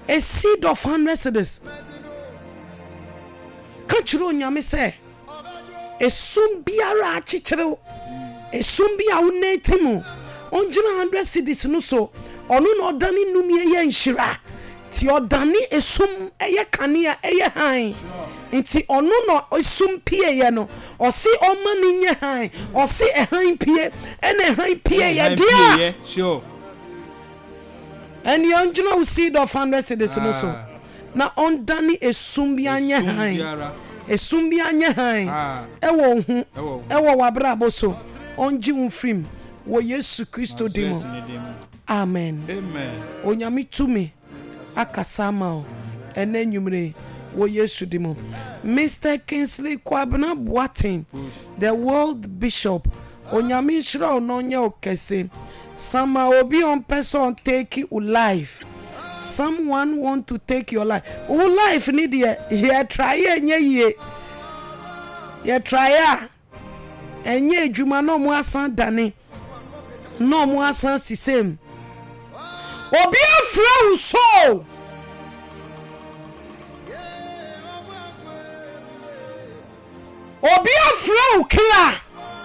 a seed of 100 cedis. Kachiro nyame say esum biara achichiro esum bia unetimu onjina 100 cedis no so onu no dani numie ye nhira ti odani esum eye kanea eye han nti onu no esum pie ye no osi omani nye han osi ehan pie ene han pie ye dia sure and you seed of 100 cedis no so na ondani esum bia nye han esum bia nye han ewo hu ewo wabrabo so onji unfrim wo Yesu Kristo dimo amen onyame tumi akasama o ene nyumre wo Yesu dimo. Mr. Kingsley Kwabena Boateng, the world bishop onyame shira ononye okese sama obi on person take your life. Someone want to take your life. Who life need ye try enye ye. Ye try enye adwuma no mo asan dane. No mo asan sisem. Obi afra wo so. Obi afra wo kra.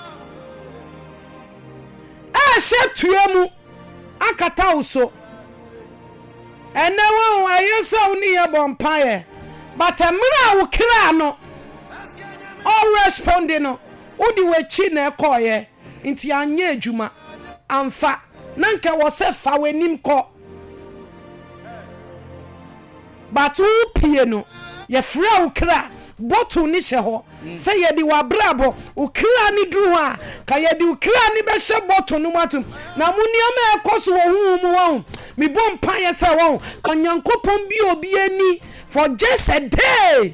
Ashe tuemu akata wo so. And now I saw near Bompaye, but a mirror kra no all responding no odi we chine koye inti anye adwuma amfa nanka wo se fa wanim ko but wo pie no ye fra wo kra bottle ni hye ho say ye di wabrabo wo kra ni dru ho a ka ye di wo kra ni be hye bottle no matum na munioma ekoso wo hu mu wo me bom paye say wo kanyankopon bi obi ani for just a day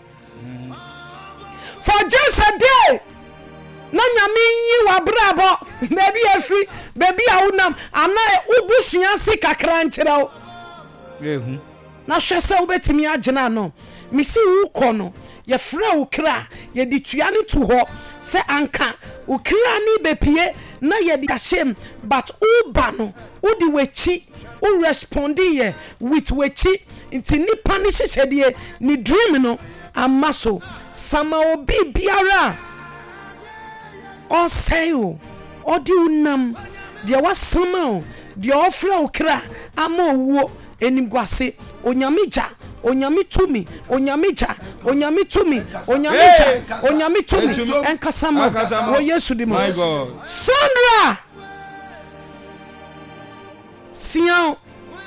for just a day na nyame yi wabrabo baby afri baby awunam ana ubusua si kakra nkyere wo ehu na hwese wo betimi agena no me si wo kono ye fra wo kra ye di tuane to ho se anka wo kra ni bepie na ye di kashem but uba no udi wechi u responding ye with wechi inti ni panish chedie ni dream no amaso sama obi biara o say o odi unam de wasama o de ofra wo kra ama wo enimguase onyamija onyame tumi onyamija onyame tumi onyamija onyame tumi enkasama wo Yesu dimo Sandra Sian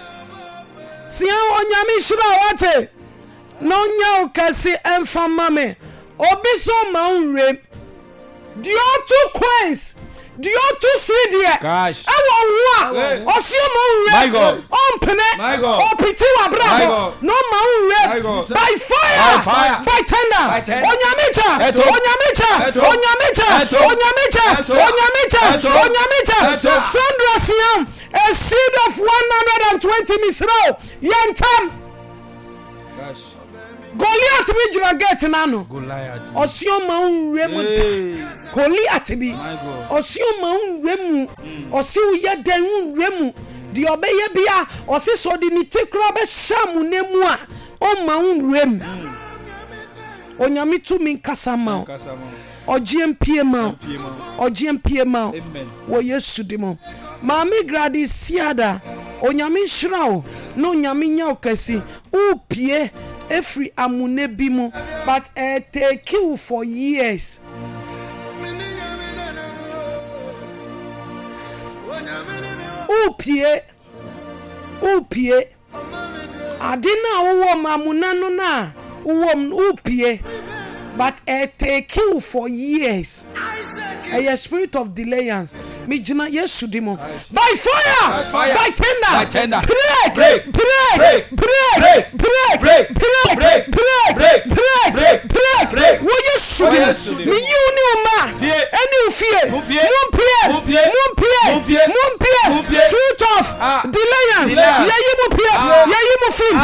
onyame shira wate no nya okase emfama me obi so ma unre dio two coins dio two cedie ewo nwa osiemo unre ompene opiti wa bravo no ma unre by fire by tender onyamija Sandra Siam a seed of 120 misro yantam Goliath bi jira get nano osioma unre mu Goliath bi osioma unre mu osi uye den unre mu di obeye bia osi so di ni tikra be shamu nemu a o ma unre mu onyame tumi nkasama ojiempie ma wo Yesu dimo Mami Gradi Siada onyame shirawo no onyame nya okasi upie every amune bimu but take you for years upie adina wo mamuna no na wo upie but take you for years a spirit of delayance me jina Yesu dimo by fire by tender break wo Yesu dimo me uni oma any fear mumpie spirit of delayance yayi mu film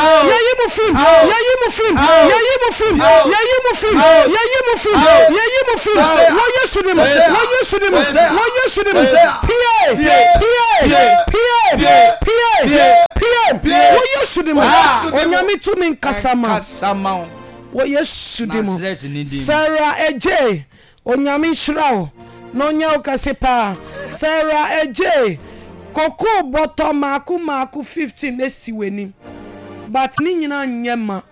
wo Yesu dimo wo Yesu dimo onyame tumi nkasama wo yesu dimo Sarah eje onyame shirawo no nya okase pa Sarah eje koko boto maku 15 esiweni but ni nyina nyema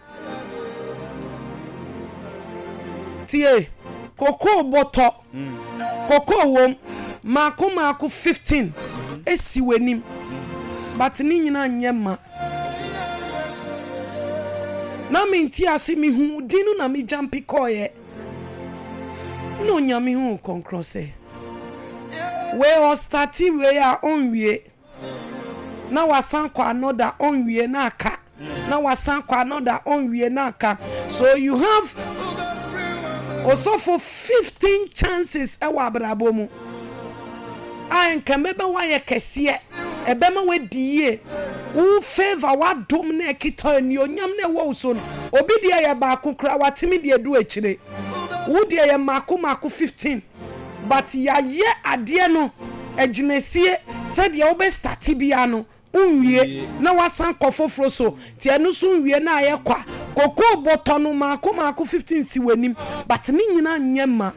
tie koko boto koko wom maku 15 esiweni but ni nyina nyema na minti asimi hu dinu na mi jampi koye no nyami hu konkrose we o starti we ya onwie na wasan kwa another onwie na aka na wasan kwa another onwie na aka so you have also for 15 chances e wa brabo mu an kemebe wa ye kese ebe ma we diye wo favor wa dom na ekita ni onyam na wo so no obi de ye ba ko kra watimi de du akire wo de ye mako 15 but ya ye ade no aginesie said ye obe start bia no unwie na wasan kofoforo so ti enu so unwie na aye kwa koko boto no mako 15 si wanim but ni nyina nyema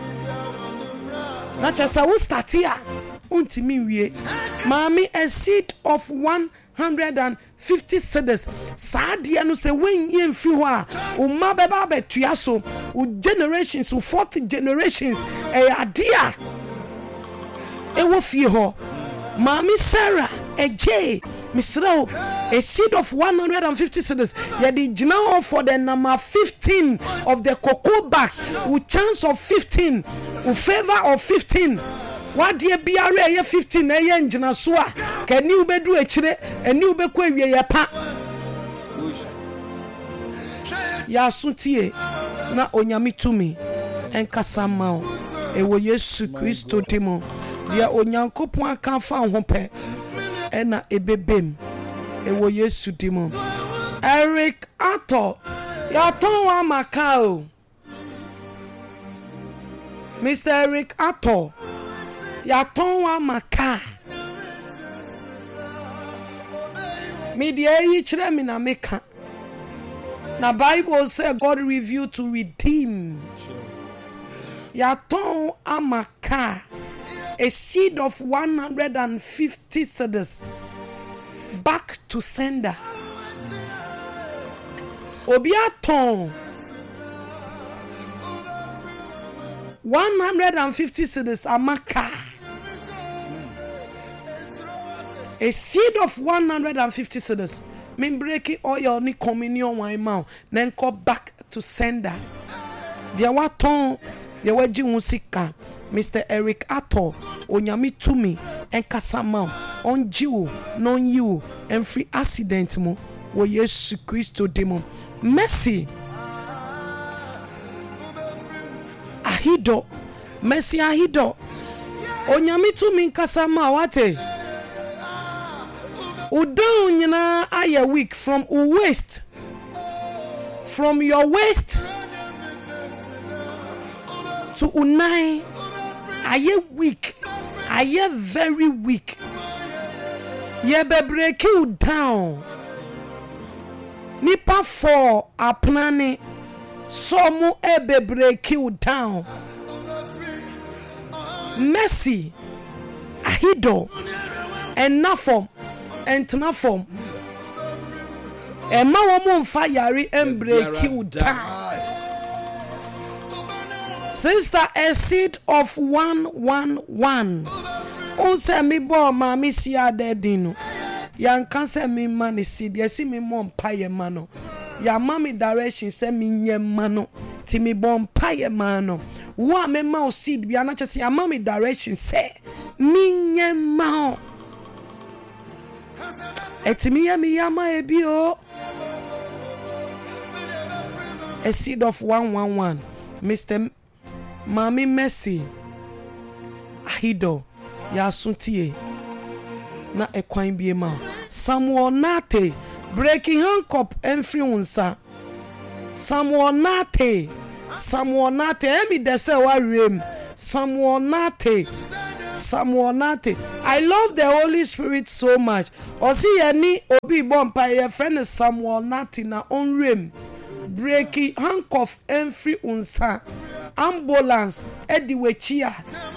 na chasa wo start ya untimi wie mami a seed of 150 cedis saade no se wen ye mfi ho a umma beba betua so u generations u fourth generations adia e wo fie ho mami Sarah eje misrao a seed of 150 cedis ya di gina for the number 15 of the cocoa bags with chance of 15 with favor of 15 what dear biare ye 15 na ye ngina so a kani ubedu akire ani ubekọ awie ye pa ya suntie na onyame tumi enkasama o ewo Yesu Kristo dimo dia onyankopon aka fa ho pe ena ebebem ewo Yesu dimo Eric Ato ya ton wa makao Mr. Eric Ato ya ton wa maka media yi kire mi na meka na Bible say God revealed to redeem ya ton amaka a seed of 150 cedis back to sender obia ton 150 cedis amaka a seed of 150 cedis mean breaking oil ni communion wine mouth then go back to sender dia waton dia waji musika Mr. Eric Ato onyami tumi enkasama onjiwo non you and free accident mo wo Yesu Kristo demo mercy ahido mercy ahido onyami tumi enkasama wate udon nyina aye weak from waist from your waist to unai aye weak aye very weak ye be break you down nipa for apnane somu e be break you down mercy ahido enafom entnafom ema wo mo mfa yare em break you down sister a seed of 111 on say me bo ma me si adedinu yan kan say me man seed ya si me mo mpaye mano ya mami direction say me nyem mano ti me bo mpaye mano wa me ma seed bia na chese ya mami direction say me nyem ma etimi ya mi yama ebi o a seed of 111 Mr. Mami Mercy ahido ya suntie na ekwan bie ma Samuel Nate breaking handcuff enfri unsa Samuel Nate emi de se wa rem Samuel Nate. I love the Holy Spirit so much. Osi yani obi bompa your friend Samuel Nate na onrem. Breaky handcuff every unsa. Ambulance edi wechia.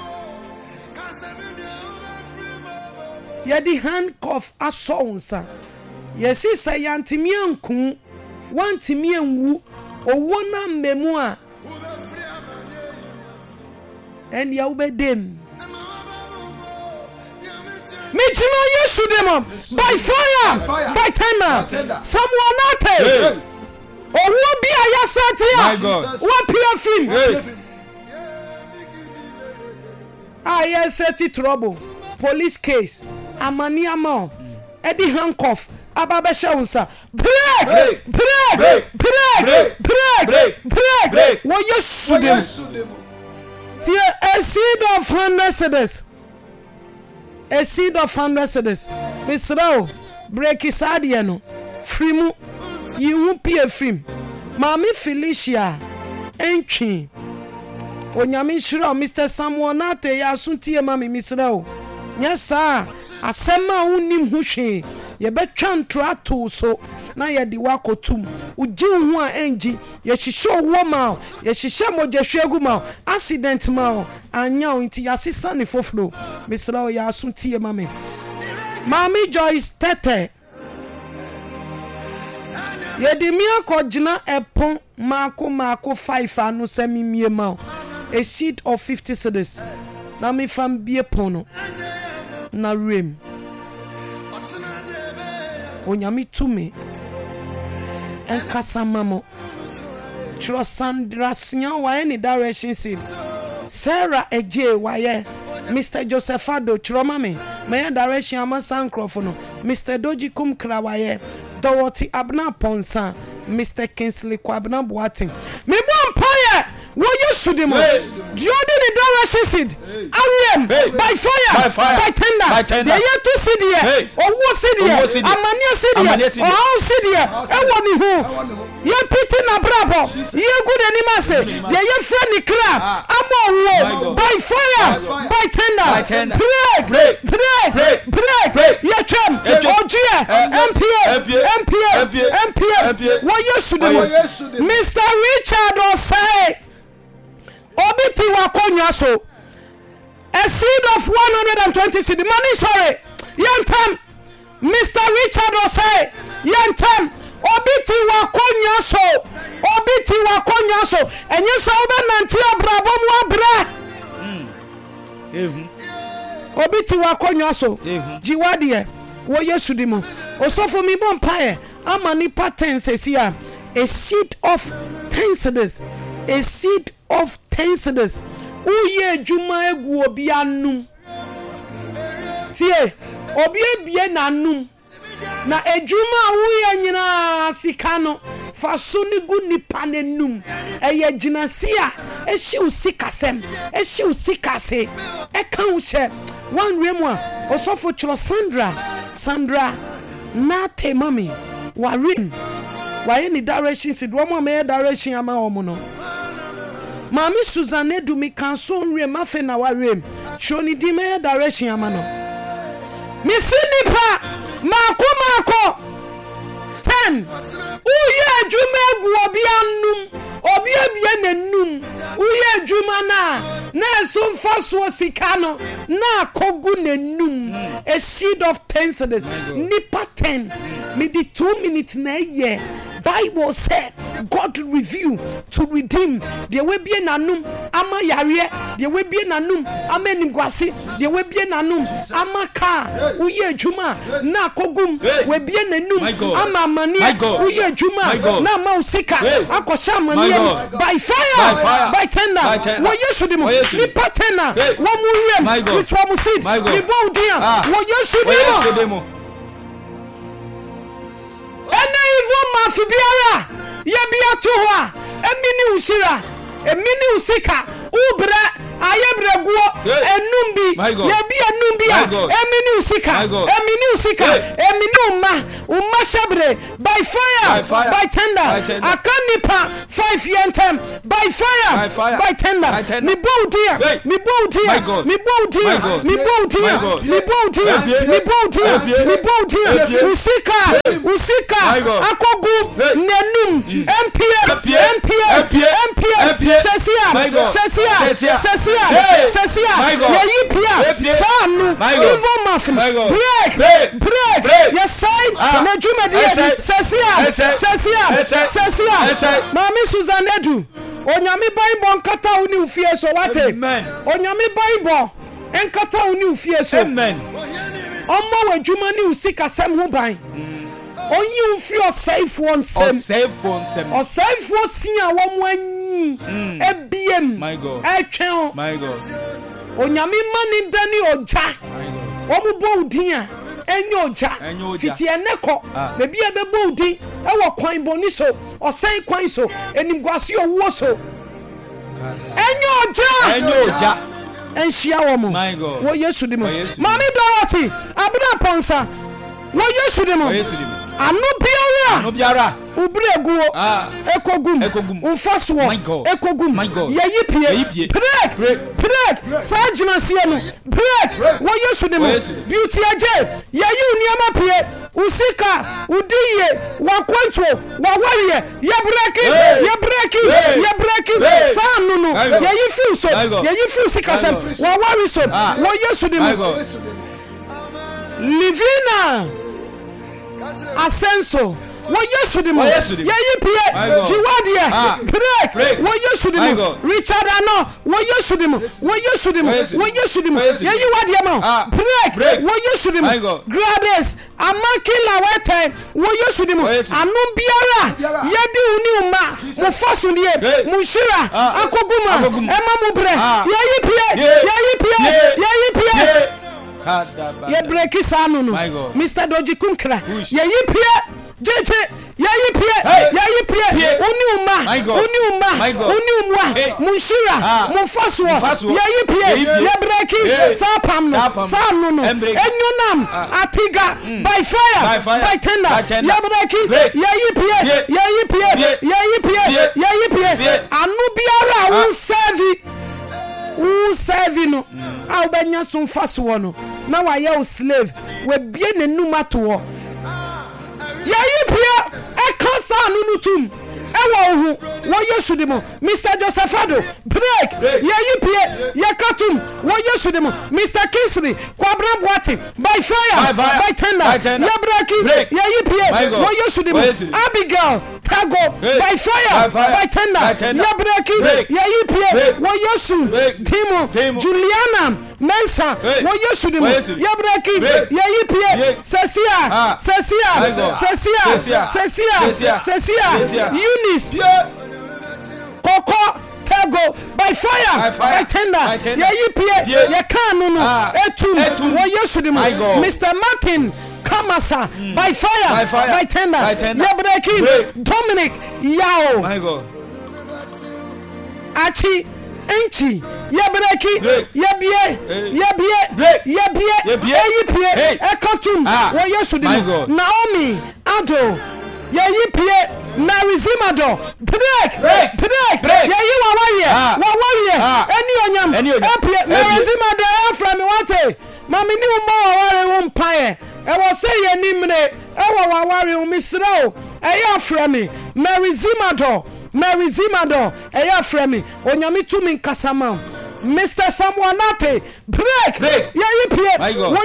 Yedi handcuff aso unsa. Yesi sayantimi anku. Wantimi anwu. Owona memua. And ya ubedem. Michino Yesu demo by fire, by tender. Someone Nate. Or what be a yasatia? My God. What PFM? I set trouble. Police case. Amaniamo. Eddie handcuff. Ababa Shaunsa. Break! What Yesu demo? A seed of 100 cedis. A seed of 100 cedis. Misrao, break his adiano. Frimu, you won't be a film. Mammy Felicia, entry. Onyami Shiro, Mr. Samuel Nate, Yasunti, Mammy Misrao. Yes, sir. A sema unim hushi. Ye betran trato so na ye di wako tum uji hu a enji ye hihye wo ma ye hihye mojehwegu ma accident ma anya nti yasisa ne foflo misra o ya asuntie mame Mami Joyce Tete ye di mi akogina epon mako 5 anu se mimie ma a seat of 50 cedis na me fam bie pono na rem Onyami tumi enkasa mamo Chro Sandra Sinya wa any direction seed Sarah Eje waye Mr. Josephado chro mame me direction ama sankrofono Mr. Doji Kumkra waye Dorothy Abna Ponsa Mr. Kinsley Kwabna Boating me bompaye wo Yesu demo Jordan in direction seed Ariem by fire by tender the year to see there owo see there amania see there o how see there e woni hu ye piti na brabo ye good animase the year friend ni kra amo by fire by tender break ye chem ojie MPA wo Yesu demo Mr. Richard Osei Obiti wakonya so a seed of 120 cedi money sorry yantam Mr. Richard Osei yantam obiti wakonya so enye so be nanti abrabo mu abra obiti wakonya so jiwadie wo Yesu dimo osofo mi bompae amani patents esia a seed of 10 cedis a seed of 10 cedis uye juma egu obi anum tie obi ebie nanum na ejuma uye nyina sika no faso ni gu nipa nenum eye ginasi a ehyi usikasem ehyi usikase eka uhye one remu a osofo chro Sandra Nate mami warin waye ni direction sid wo mo me direction ama wo mo no Mami Suzanne do me canso nre mafe na warem shoni di me direction ama no misinipa mako 10 uye adwuma egu obi anum obi abie nanum uye adwuma na esomfa so sika no na kogu nanum a seed of 10 cedis nipa 10 me di 2 minutes na ye Bible said God review to redeem the way be nanum ama yare the way be nanum ama nimkwase the way be nanum ama ka uye adwuma na kogum we be nanum ama mani uye adwuma na ma usika akosha mani by fire by tender wo Yesu dimo ni patena wo murem with wo musid ni boudia wo Yesu dimo ene ivo mafibiara ye bia to ho a emini usira emini usika ubra ayebregu enumbi ye bi enumbi a emini usika emini umma shabre by fire by tender akanipa 5 year time by fire by tender mi boutia usika akogu nenum empia sesia yipia sanu evil muffin break yes side na jumadi sesia mami Susan Edu onyame bible nkata uni ufie so wate onyame bible enkata uni ufie so amen omo wadwuma ni usika sem ho ban onyi ufie osaifu onsem sia wo mo anyi ebiem etwen my god onyame mani dani oja omo bo udin a enyo oja fiti eneko bebi ebebo udin ewo kwan boni so osan kwan so enimguase owo so enyo oja enhia wo mo wo Yesu dimo mami Dorothy abuna ponsa wo Yesu dimo anu biara ubregu ekogum ufaswo ekogum yeyipie break sajina sienu break wo Yesu dimo beauty aje yeyi uniama pie usika udiye wakwanto wawariye ye break sanunu yeyi fusika sem wawari so wo Yesu dimo Livina Asenso wo Yesu dimo yeyipie jiwadie break wo Yesu dimo Richard Ano wo Yesu dimo yeyi wadie ma break wo Yesu dimo Grades amakila wete wo Yesu dimo anum biara yedi uni uma mo fasundie mo shira akoguma ema mo bre yeyipie ye break sanu no Mr. Doji Kumkra yeyipie jeje yeyipie uni umwa munshira mufaswo yeyipie ye break sapam no sanu no enyunam atiga by fire by tender ye break yeyipie anu biara u serve no a obenya so mfaso no na wa ye o slave we bie nenum ato yeyipie ekasa anu nutum ewo hu wo Yesu dimo Mr. Josephado break yeyipie yekatum wo Yesu dimo Mr. Kingsley Kwabra Boati by fire by tender ye break yeyipie wo Yesu dimo Abigail Tago by fire by tender ye break yeyipie wo Yesu dimo Juliana Mensa wo Yesu dimo ye break yeyipie Cecia Eunice Koko Tago by fire by tender yeyipie ye kanu no etum wo Yesu dimo Mr. Martin Kamasa by fire by tender ye break Dominic Yao my god Achi enchi ye break ye bie yeyipie ekatum wo Yesu dimo Naomi Ado yeyipie Mary Zimado break yeyi wawariye eni onyam epie Mary Zimado from wate mami ni umma waware wo mpae e wo se ye nimre e wo waware wo misrao e ya frame Mary Zimado e ya frame onyami tumi nkasama Mr. Samuanate break yeyipie wo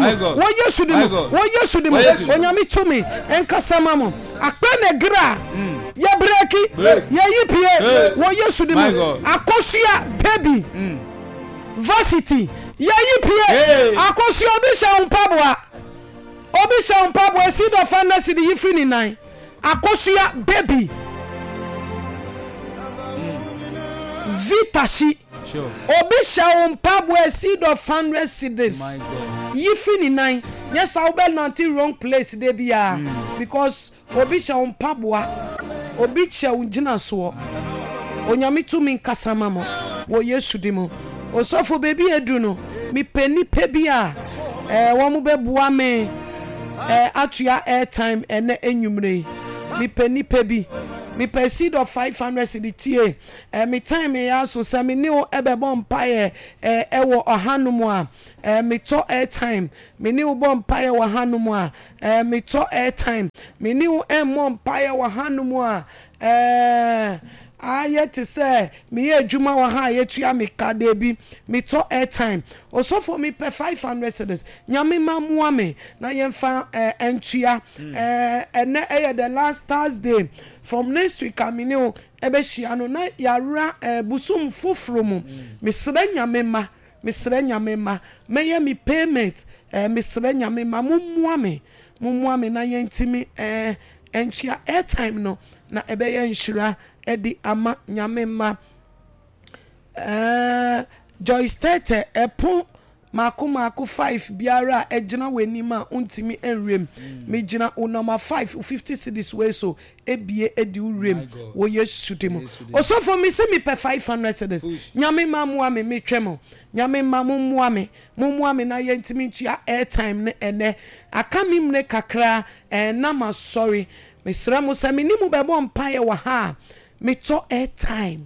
Yesu dimo onyami tumi enkasama mo akpene gra ye break yeyipie wo Yesu dimo akosua baby varsity yeyipie akosua obi sha mpabwa seed of fantasy the yifini nine akosua baby vitashi sure obi sha mpabwa seed of 100 cities yifini nine yes I will not in wrong place they be because obi sha mpabwa obi sha unjina so onyami tumi nkasama mo wo Yesu dimo Osofo baby edu no me peni pebia wo mo beboa me atua airtime ene enwumre me peni pebi me per seed of 500 cedi me time ya so se me ni o ebebo mpaye ewo ohanumu a me to airtime me ni o bo mpaye wo hanumu a me to airtime me ni o emmo mpaye wo hanumu a ayet say me adwuma wa ha yetua me kade bi me to airtime osofo me per 500 cedis nyame mamua me na yemfa entua ene the last Thursday from next week amine ebe hia no na yara busum foforo mu me sere nyame ma meye me payment me sere nyame ma mumua me na yentimi entua airtime no na ebe ye nshira edi ama nyame ma Joyce Tete epon mako 5 biara ejina wenima untimi enrem me jina o number 5 50 cedis we so ebie edi urem wo Yesu demo osofo me se me per 500 cedis nyame ma mua me twemo nyame ma mua me na yentimi tua airtime ne ene aka mimne kakra na ma sorry me sra mo se me ni mu bebo mpaye wa ha me to airtime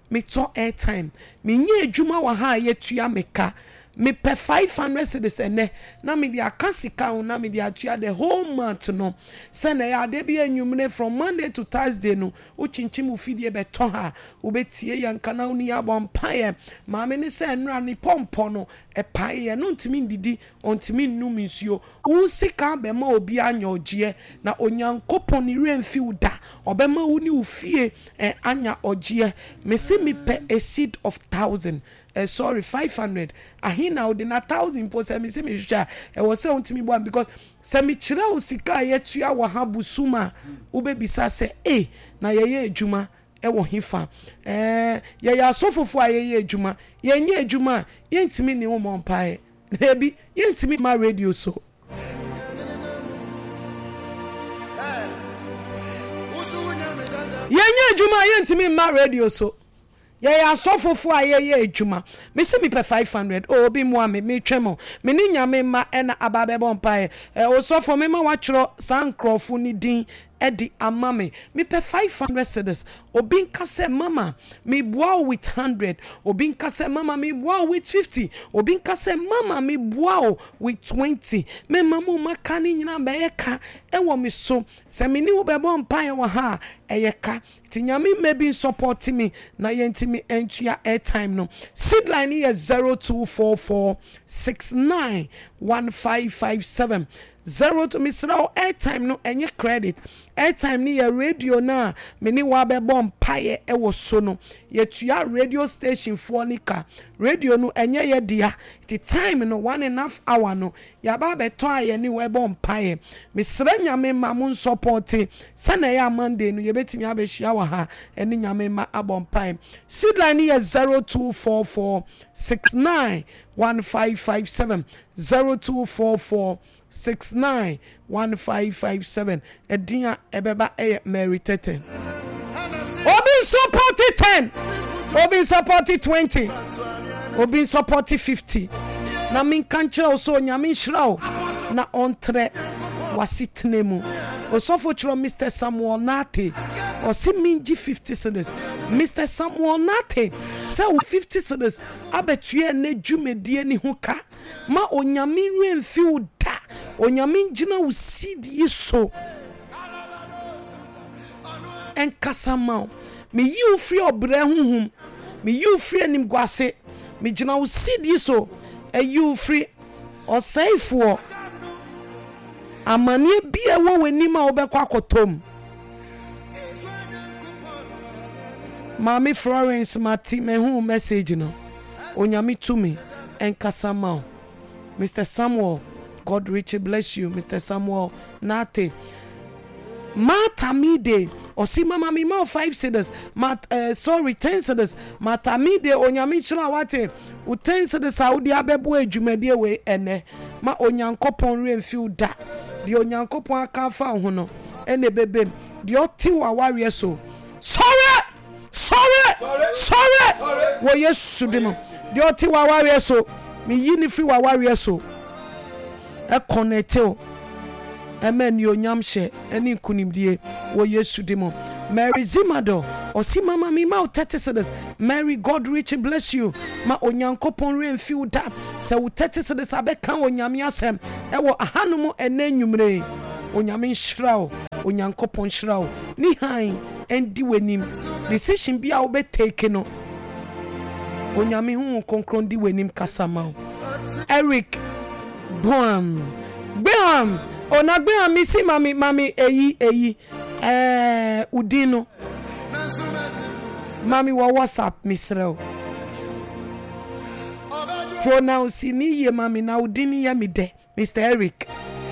me nye adwuma wa ha yetua meka me per 500 cedis ene na me dia kasika na me dia atua the whole month no se na ya de bi enwumne from Monday to Thursday no o chinchim ufidie beto ha obetie yanka na uni abompaye ma me ne se nra ni pompo no epaye no ntimi ndidi ontimi nnum nsuo wo sika be ma obi anya ogie na onyankopon ni remfi uda obema wo ni ufie anya ogie me se me per a seed of 1,000 sorry 500 ahina odi na 1,000 po se me se me hwa wo se ontimi bo because se me kire o sika yetua wo ha busuma wo be bisa se na ye adwuma wo hifa ye ya sofofo ye adwuma ye nye adwuma ye ntimi ni wo mompae ebi ye ntimi ma radio so ye nye adwuma ye ntimi ma radio so ya sofofo aye adwuma me se me per 500 obi mo me twemo me ni nyame ma na ababebo mpae osofo me ma wachro sankrofo ni din edi amame me per 500 cedis obi nka se mama me boa with 100 obi nka se mama me boa with 50 obi nka se mama me boa with 20 me mamu maka ni nyina be yeka ewo me so se me ni wo bebo mpae wa ha eyeka ti nyame maybe support me na yentimi entua airtime no seed line is 0244691557 0 to Mr. airtime no any credit airtime ni ya radio na me ni wa be bom paye ewo so no yetua radio station for nika radio no enye ye dia ti time no 1.5 hour no ya ba be to aye ni we bom paye me sra nyame ma mun support se na ya Monday no ye betimi abehia wa ha eni nyame ma abom paye sidline ni ya 0244691557 0244691557 edia ebeba Mary Tete obi support 10 obi support 20 obi support 50 na min kanchira so nyame nhyira na ontre wasitnemu osofo chiro Mr. Samuel Nate osi minji 50 cedis Mr. Samuel Nate say 50 cedis abetue na dwumedie ni huka ma onyame remfi uda onyame ngina usidi so enkasama me you free obre huhum me you free anim gwase me gina usidi so you free osaifuo amanie bia wo wenima obekwa akotom Mami Florence Mati me hu message no onyame to me enkasama Mr. Samuel, God richly bless you. Mr. Samuel Nate. Mata mide. Osi mama mi ma 5 cedis. 10 cedis. Mata mide onyame chira wate. U 10 cedis Saudi abebu ejumedie we ene. Ma onyankopon remfi da. Di onyankopon aka fa ho no. Ene bebem. Di oti wa ware so. Sorry! Sorry. Wo Yesu dimo. De oti wa warrior so. Me yi ni free wa warrior so. E connect o. Amen yo nyamhye eni nkunimdie wo Yesu dimo. Mary Zimado osi mama mi ma 30 cedis. Mary, God rich bless you. Ma onyankopon remfiu da. Se wo 30 cedis abeka onyame asem. E wo ahanumu enenwumre. Onyame nhyirawo, onyankopon hyirawo. Ni han endi wenim. Decision bia wo be take no. Onyame hu konkron di wenim kasama. Eric Boam. Onagbe amisi mami eyi udino mami wa WhatsApp misreo pronounce ni ye mami na udini ya mi de Mr. Eric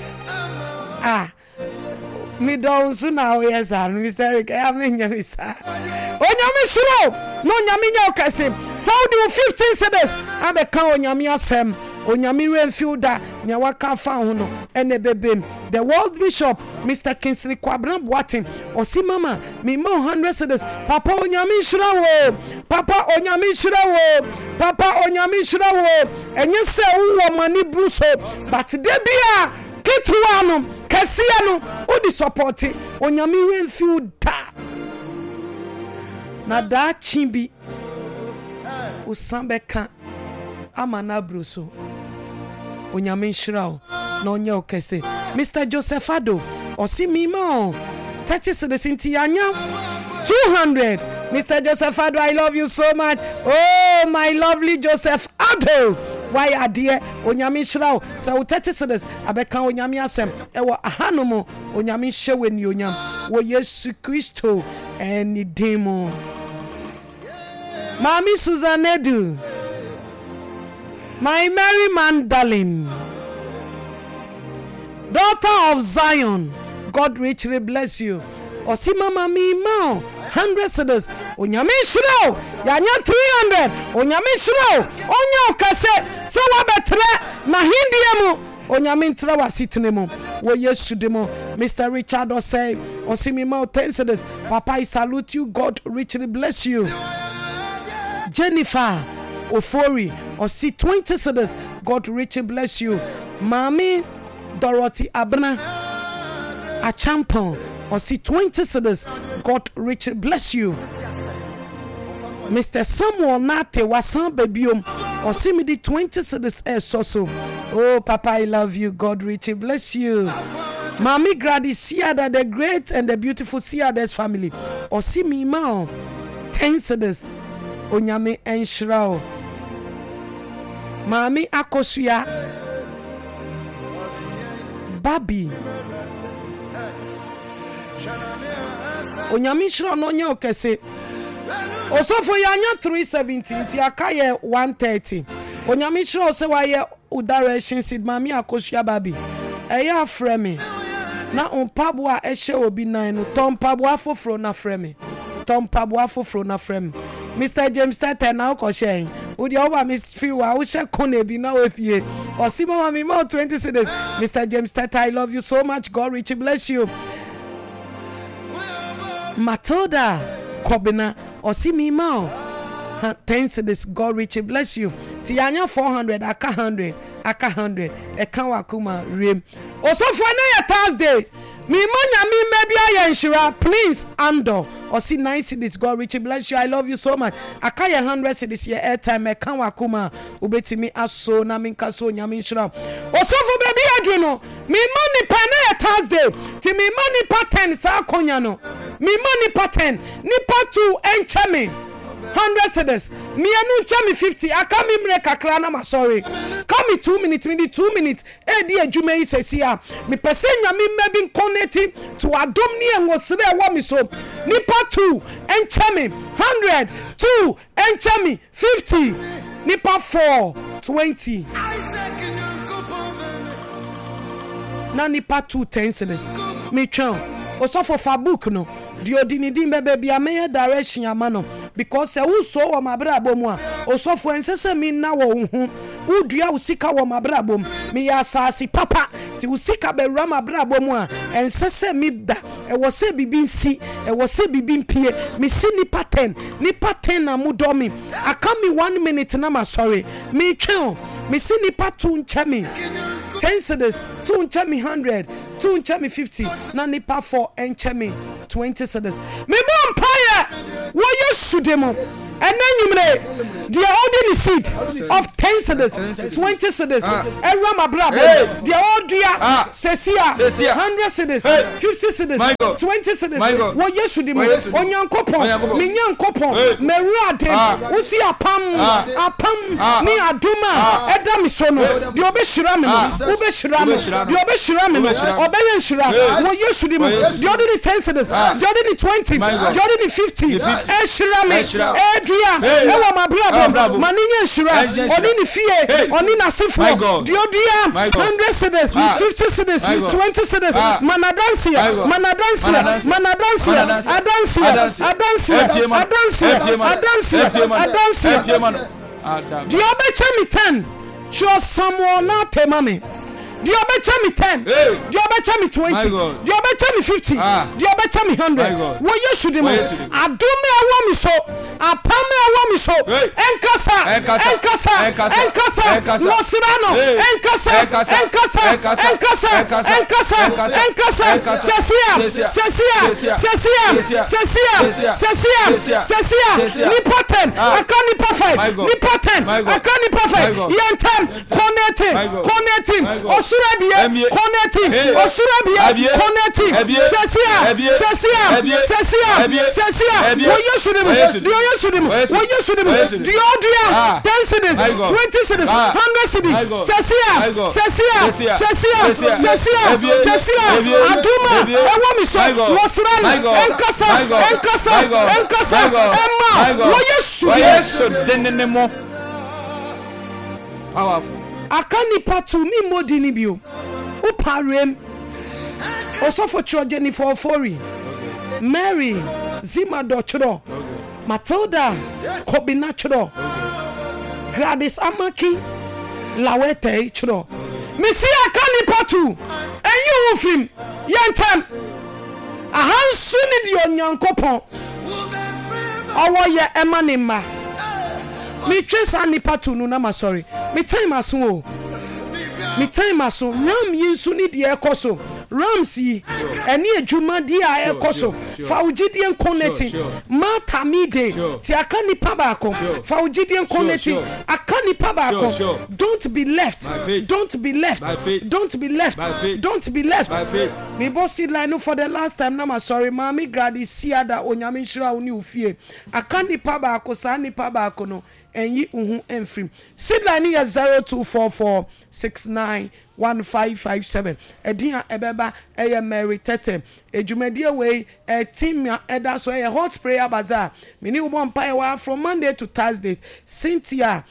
mi don so na o yes Mr. Eric I am nya misa onyami shiro no nyami nya okase Saudi 15 cedis abe kan onyami asem onyami remfiu da nya waka fa ho no ene bebem the world bishop Mr. Kingsley Kwabran Boatin osi mama mi ma 100 cedis papa onyami shirawo papa onyami shirawo enye se wo mani bruso but de bia kitwa no kasia no odi support onyami remfiu da na da chimbi usambe kan amana bruso onyame nhyirawo na onye okese Mr. Joseph Ado osi mima 30 cedis inti anya 200 Mr. Joseph Ado, I love you so much. Oh my lovely Joseph Ado, why adie onyame nhyirawo sa 30 cedis abeka onyame asem ewo ahanomo onyame hyewe ni onyam wo Yesu Kristo eni demo Mami Suzanedu, my Mary Mandalin, daughter of Zion, God richly bless you. Osi mama mi ma 100 cedis onyame nhyirawo yanya 300 onyame nhyirawo onya okase se wa betre na hindie mu onyame ntra wasitene mu wo Yesu demo Mr. Richard Osei osi mi ma 10 cedis papa I salute you, God richly bless you. Jennifer Ofori osi 20 cedis, God richly bless you. Mami Dorothy Abna Achampon osi 20 cedis, God richly bless you. Mr. Samuel Nate wasan babiom osi mi di 20 cedis so. Oh papa I love you, God richly bless you. Mami Grady Siada, the great and the beautiful Siada's family osi mi ma 10 cedis onyame enhyirawo. Mami Akosuya Babi onyame nhyirawo no nya okese osofo yanya 370 ti akaye 130 onyame nhyirawo se waye direction seed mami Akosuya Babi eya afreme na onpabo a ehye obi nan no tompabo afoforo na freme Tompabo afoforo na frame Mr. James Tete na okoshen odi owa Miss Fiwa wo she kone bi na ofie osimo ma mi ma 20 cedis. Mr. James Tete, I love you so much, God richly bless you. Matilda Kobina osimi ma 10 cedis, God richly bless you. Tianya 400 aka 100 eka wakuma rem osofo na ya Thursday mi manya mi maybe ayenshira please ando osi 9 cedis, God richly bless you, I love you so much. Akaya 100 cedis ye airtime eka wakuma ubetimi aso na minkaso nyame nshira osofo baby adweno mi money pa na ya Thursday ti mi money pa 10 sa konya no mi money pa 10 nipa 2 enchame 100 cedis me anu chami 50 aka mi mre kakra na ma sorry come 2 minutes me 2 minutes e di adwuma yi sesia me pese nyame mabin connecting to adom ni enwosre e wo mi so nipa 2 enchami 100 2 enchami 50 nipa 4 20 na nipa 2 10 cedis me twa osofo fa book no di odinidi mbebe bia me direction amano because who so wo mabrabo mu a osofo ensese mi na wo hu udua usika wo mabrabo mi ya asasi papa ti usika be rama brabo mu a ensese mi da e wo se bibi nsi e wo se bibi mpie me si nipa 10 na mudomi aka me 1 minute na ma sorry me twen me si nipa 2 nche me 10 cedis 2 nche me 100 2 nche me 50 na nipa 4 nche me 20 cedis me bo mpaye wo yesu demo and then you may the holding seed of 10 cedis 20 cedis and rama brabo the old dia sesia 100 cedis 50 cedis 20 cedis wo yesu demo onyankopon me nyankopon me ruade usi apam ni aduma edam so no de obeshira me no obeshira me de obeshira me no obeyen shira wo yesu demo the holding 10 cedis the holding 20 the holding 50 e shira me ewa mabrabo maninya shira oni ni fie oni na sifo diodia 100 cedis 50 cedis 20 cedis manadansia diobecha mi 10 cho someone na temame diobecha mi 10 diobecha mi 20 diobecha mi 50 diobecha mi 100 wo yesu demo adume awo mi so apame awo mi so enkasa losirano enkasa sesia nipoten akani perfect nipoten akani perfect yentem connecting osurabia connecting sesia wo yesu demo diodia 10 cedis 20 cedis 100 cedis sesia aduma ewo mi so losirano enkasa emma wo yesu denenemo powerful akani patu mi modini bio uparem osofo chojeni for fori Mary Zima dochro Matilda Kobina chro Gladys Amaki Lawete chro Missy akani patu enyu ufim yentem ahansuni di onyankopon owo ye emanima me twesa ni patu no na ma sorry me time aso ram yinsu ni de ekoso ramsi eni ejuma di a ekoso fa ugidien connecting mata mide ti akani pabako fa ugidien connecting akani pabako don't be left me bossy line for the last time na ma sorry mami gradi siada onyame nhira oni ufie akani pabako sa ni pabako no enyi uhu enfrim sidline ya 0244691557 edia ebeba eye Mary Tete ejumedie we team eda so eye hot prayer bazaar mini ubon pa from Monday to Thursdays Cynthia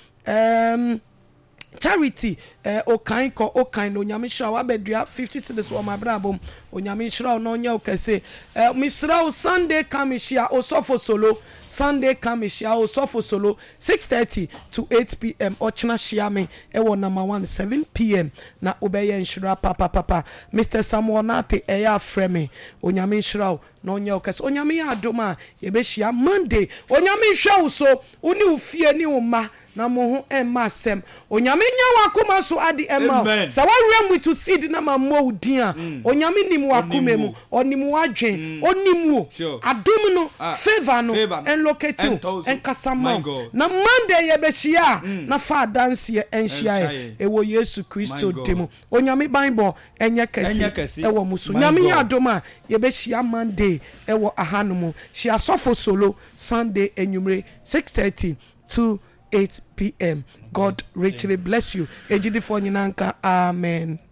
Charity okan no nyame hira wa bedua 50 cedis wo mabrabom onyame hira no nya okase misra Sunday kamishia osofo solo Sunday kamishia osofo solo 6:30 to 8 p.m. ochna shiame ewo number 1 7 p.m. na obeye nhira papa Mr. Samuel Nate eya frame onyame hira no nya okase onyame ya adoma yebehia Monday onyame hwa so uni ufie ni uma na mohu emasem onyame nya wakoma so adi ema sa warem with to seed na mammo dia onyame nim wakomemu onimu adwen onimu adom no favor no en locating en kasama na Monday yebehia na fa dance enhia ewo Yesu Kristo demo onyame Bible enye kase ewo musu nyame ya adoma yebehia Monday ewo ahanumu she asofo solo Sunday enyumre 6:30 to 8 p.m. God richly bless you. Ejidi for nyinanka. Amen.